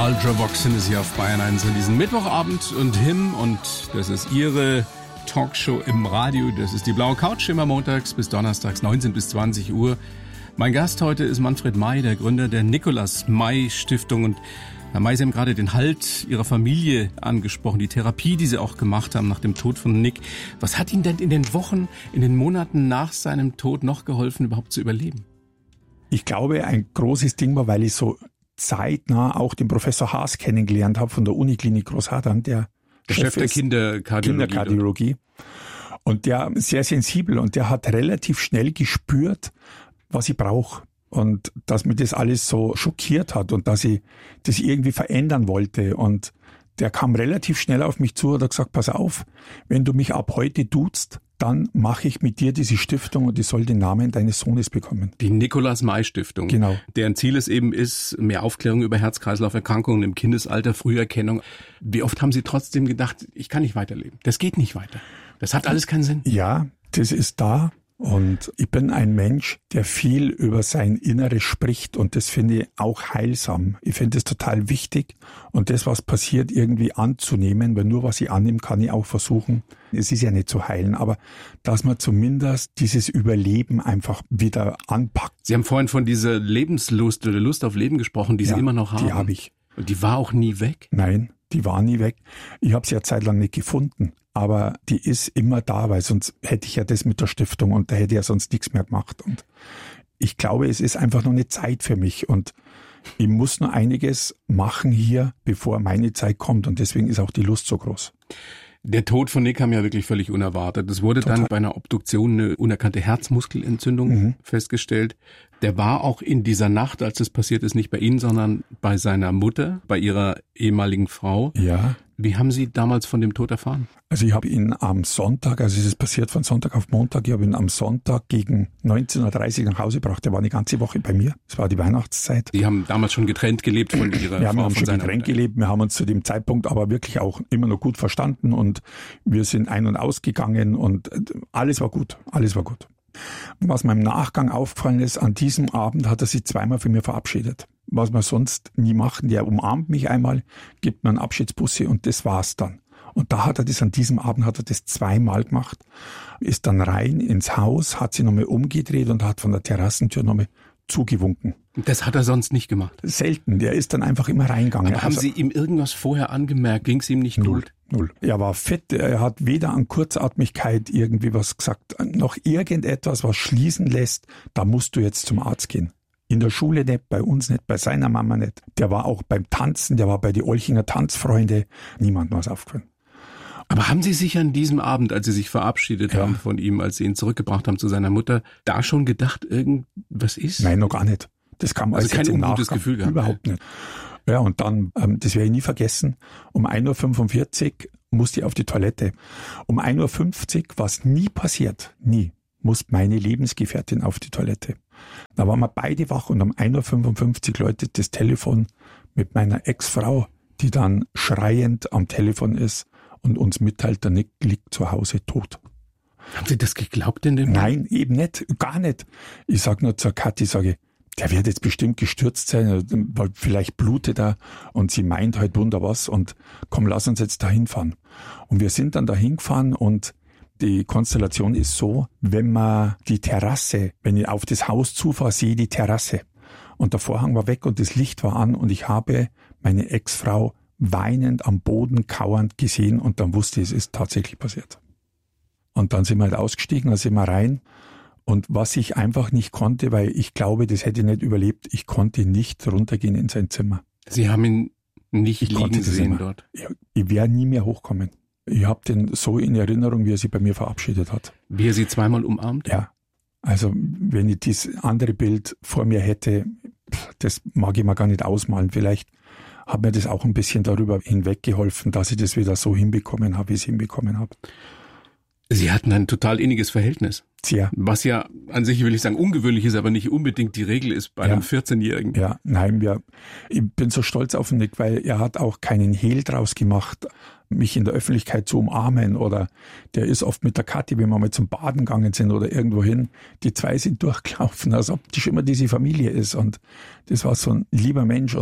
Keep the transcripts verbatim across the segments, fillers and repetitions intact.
Ultravox sind es hier auf Bayern eins an diesem Mittwochabend und Him, und das ist Ihre Talkshow im Radio. Das ist die Blaue Couch, immer montags bis donnerstags neunzehn bis zwanzig Uhr. Mein Gast heute ist Manfred May, der Gründer der Nikolaus May Stiftung. Und Herr May, Sie haben gerade den Halt Ihrer Familie angesprochen, die Therapie, die Sie auch gemacht haben nach dem Tod von Nick. Was hat Ihnen denn in den Wochen, in den Monaten nach seinem Tod noch geholfen, überhaupt zu überleben? Ich glaube, ein großes Ding war, weil ich so zeitnah auch den Professor Haas kennengelernt habe von der Uniklinik Großhadern, der, der Chef, Chef der Kinderkardiologie. Kinderkardiologie. Und der sehr sensibel, und der hat relativ schnell gespürt, was ich brauche. Und dass mich das alles so schockiert hat und dass ich das irgendwie verändern wollte. Und der kam relativ schnell auf mich zu und hat gesagt, pass auf, wenn du mich ab heute duzt, dann mache ich mit dir diese Stiftung und die soll den Namen deines Sohnes bekommen. Die Nikolaus May Stiftung. Genau. Deren Ziel es eben ist, mehr Aufklärung über Herz-Kreislauf-Erkrankungen im Kindesalter, Früherkennung. Wie oft haben Sie trotzdem gedacht, ich kann nicht weiterleben? Das geht nicht weiter. Das hat alles keinen Sinn. Ja, das ist da. Und ich bin ein Mensch, der viel über sein Inneres spricht, und das finde ich auch heilsam. Ich finde es total wichtig, und das, was passiert, irgendwie anzunehmen, weil nur was ich annehme, kann ich auch versuchen. Es ist ja nicht zu heilen, aber dass man zumindest dieses Überleben einfach wieder anpackt. Sie haben vorhin von dieser Lebenslust oder Lust auf Leben gesprochen, die ja, Sie immer noch haben. Die habe ich. Und die war auch nie weg? Nein, die war nie weg. Ich habe sie ja zeitlang nicht gefunden. Aber die ist immer da, weil sonst hätte ich ja das mit der Stiftung und da hätte ich ja sonst nichts mehr gemacht. Und ich glaube, es ist einfach noch eine Zeit für mich, und ich muss noch einiges machen hier, bevor meine Zeit kommt, und deswegen ist auch die Lust so groß. Der Tod von Nick kam ja wirklich völlig unerwartet. Es wurde Total. dann bei einer Obduktion eine unerkannte Herzmuskelentzündung mhm. festgestellt. Der war auch in dieser Nacht, als das passiert ist, nicht bei Ihnen, sondern bei seiner Mutter, bei Ihrer ehemaligen Frau. Ja. Wie haben Sie damals von dem Tod erfahren? Also ich habe ihn am Sonntag, also es ist passiert von Sonntag auf Montag, ich habe ihn am Sonntag gegen neunzehn Uhr dreißig nach Hause gebracht. Der war eine ganze Woche bei mir. Es war die Weihnachtszeit. Sie haben damals schon getrennt gelebt von Ihrer wir Frau? Wir haben von schon getrennt Mutter. gelebt. Wir haben uns zu dem Zeitpunkt aber wirklich auch immer noch gut verstanden, und wir sind ein- und ausgegangen, und alles war gut. Alles war gut. Was mir im Nachgang aufgefallen ist, an diesem Abend hat er sich zweimal von mir verabschiedet. Was wir sonst nie machen. Der umarmt mich einmal, gibt mir einen Abschiedsbussi, und das war's dann. Und da hat er das, an diesem Abend hat er das zweimal gemacht, ist dann rein ins Haus, hat sich nochmal umgedreht und hat von der Terrassentür nochmal zugewunken. Das hat er sonst nicht gemacht? Selten, der ist dann einfach immer reingegangen. Aber haben also, Sie ihm irgendwas vorher angemerkt? Ging es ihm nicht null, gut? Null. Er war fit, er hat weder an Kurzatmigkeit irgendwie was gesagt, noch irgendetwas, was schließen lässt, da musst du jetzt zum Arzt gehen. In der Schule nicht, bei uns nicht, bei seiner Mama nicht. Der war auch beim Tanzen, der war bei die Olchinger Tanzfreunde, niemandem was aufgefallen. Aber haben Sie sich an diesem Abend, als Sie sich verabschiedet ja. haben von ihm, als Sie ihn zurückgebracht haben zu seiner Mutter, da schon gedacht, irgendwas ist? Nein, noch gar nicht. Das kam also als kein ungutes Gefühl gehabt? Überhaupt nicht. Ja, und dann, ähm, das werde ich nie vergessen, um ein Uhr fünfundvierzig musste ich auf die Toilette. Um ein Uhr fünfzig, was nie passiert, nie, muss meine Lebensgefährtin auf die Toilette. Da waren wir beide wach, und um ein Uhr fünfundfünfzig läutet das Telefon mit meiner Ex-Frau, die dann schreiend am Telefon ist und uns mitteilt, der Nick liegt zu Hause tot. Haben Sie das geglaubt in dem Moment? Nein, eben nicht, gar nicht. Ich sage nur zur Kathi, sage, der wird jetzt bestimmt gestürzt sein, weil vielleicht blutet er, und sie meint halt wunder was, und komm, lass uns jetzt da hinfahren. Und wir sind dann da hingefahren, und die Konstellation ist so, wenn man die Terrasse, wenn ich auf das Haus zufahre, sehe ich die Terrasse. Und der Vorhang war weg und das Licht war an, und ich habe meine Ex-Frau weinend am Boden kauernd gesehen, und dann wusste ich, es ist tatsächlich passiert. Und dann sind wir halt ausgestiegen, dann sind wir rein. Und was ich einfach nicht konnte, weil ich glaube, das hätte ich nicht überlebt, ich konnte nicht runtergehen in sein Zimmer. Sie haben ihn nicht ich liegen sehen dort? Ich, ich wäre nie mehr hochkommen. Ich habe den so in Erinnerung, wie er sich bei mir verabschiedet hat. Wie er Sie zweimal umarmt? Ja. Also wenn ich dieses andere Bild vor mir hätte, das mag ich mir gar nicht ausmalen. Vielleicht hat mir das auch ein bisschen darüber hinweggeholfen, dass ich das wieder so hinbekommen habe, wie ich es hinbekommen habe. Sie hatten ein total inniges Verhältnis. Sehr. Was ja an sich, will ich sagen, ungewöhnlich ist, aber nicht unbedingt die Regel ist bei ja. einem vierzehnjährigen. Ja, nein, wir, ich bin so stolz auf ihn, Nick, weil er hat auch keinen Hehl draus gemacht, mich in der Öffentlichkeit zu umarmen, oder der ist oft mit der Kathi, wenn wir mal zum Baden gegangen sind oder irgendwo hin, die zwei sind durchgelaufen, als ob die schon immer diese Familie ist, und das war so ein lieber Mensch, und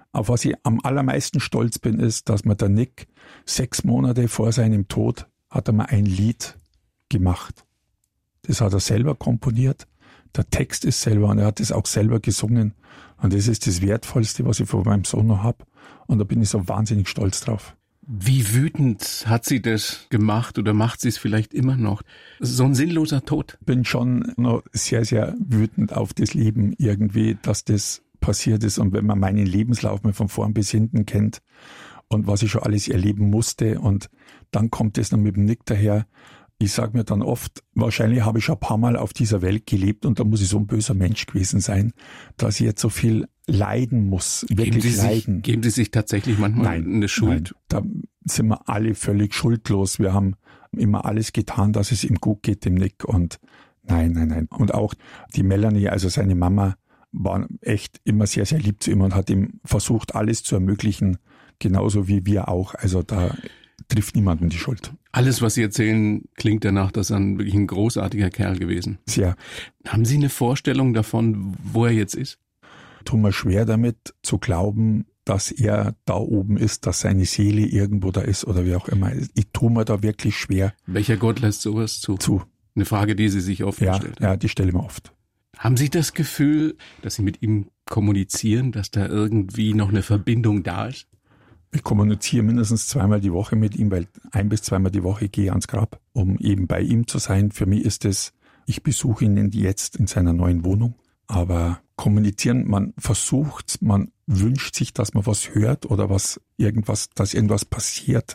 Auf was ich am allermeisten stolz bin, ist, dass mir der Nick sechs Monate vor seinem Tod hat er mir ein Lied gemacht. Das hat er selber komponiert. Der Text ist selber und er hat es auch selber gesungen. Und das ist das Wertvollste, was ich von meinem Sohn noch habe. Und da bin ich so wahnsinnig stolz drauf. Wie wütend hat sie das gemacht oder macht sie es vielleicht immer noch? So ein sinnloser Tod. Bin schon noch sehr, sehr wütend auf das Leben irgendwie, dass das passiert ist. Und wenn man meinen Lebenslauf mal von vorn bis hinten kennt und was ich schon alles erleben musste und dann kommt es noch mit dem Nick daher. Ich sage mir dann oft, wahrscheinlich habe ich schon ein paar Mal auf dieser Welt gelebt und da muss ich so ein böser Mensch gewesen sein, dass ich jetzt so viel leiden muss, wirklich geben Sie leiden. Sich, geben Sie sich tatsächlich manchmal nein, eine Schuld? Nein, da sind wir alle völlig schuldlos. Wir haben immer alles getan, dass es ihm gut geht, dem Nick. Und nein, nein, nein. Und auch die Melanie, also seine Mama, war echt immer sehr, sehr lieb zu ihm und hat ihm versucht, alles zu ermöglichen, genauso wie wir auch. Also da trifft niemanden die Schuld. Alles, was Sie erzählen, klingt danach, dass er ein, wirklich ein großartiger Kerl gewesen. Sehr. Haben Sie eine Vorstellung davon, wo er jetzt ist? Tut mir schwer damit zu glauben, dass er da oben ist, dass seine Seele irgendwo da ist oder wie auch immer. Ich tue mir da wirklich schwer. Welcher Gott lässt sowas zu? Zu. Eine Frage, die Sie sich oft ja, gestellt haben. Ja, die stelle ich mir oft. Haben Sie das Gefühl, dass Sie mit ihm kommunizieren, dass da irgendwie noch eine Verbindung da ist? Ich kommuniziere mindestens zweimal die Woche mit ihm, weil ein bis zweimal die Woche gehe ich ans Grab, um eben bei ihm zu sein. Für mich ist es, ich besuche ihn jetzt in seiner neuen Wohnung. Aber kommunizieren, man versucht, man wünscht sich, dass man was hört oder was irgendwas, dass irgendwas passiert.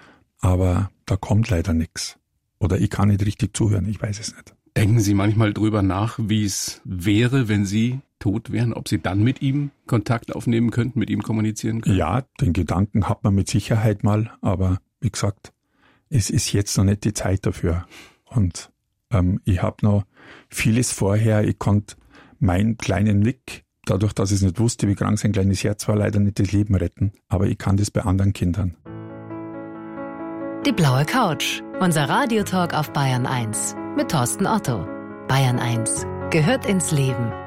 Aber da kommt leider nichts. Oder ich kann nicht richtig zuhören, ich weiß es nicht. Denken Sie manchmal drüber nach, wie es wäre, wenn Sie tot wären, ob Sie dann mit ihm Kontakt aufnehmen könnten, mit ihm kommunizieren können? Ja, den Gedanken hat man mit Sicherheit mal, aber wie gesagt, es ist jetzt noch nicht die Zeit dafür. Und ähm, ich habe noch vieles vorher, ich konnte meinen kleinen Nick, dadurch, dass ich es nicht wusste, wie krank sein kleines Herz war, leider nicht das Leben retten. Aber ich kann das bei anderen Kindern. Die blaue Couch, unser Radiotalk auf Bayern eins mit Thorsten Otto. Bayern eins gehört ins Leben.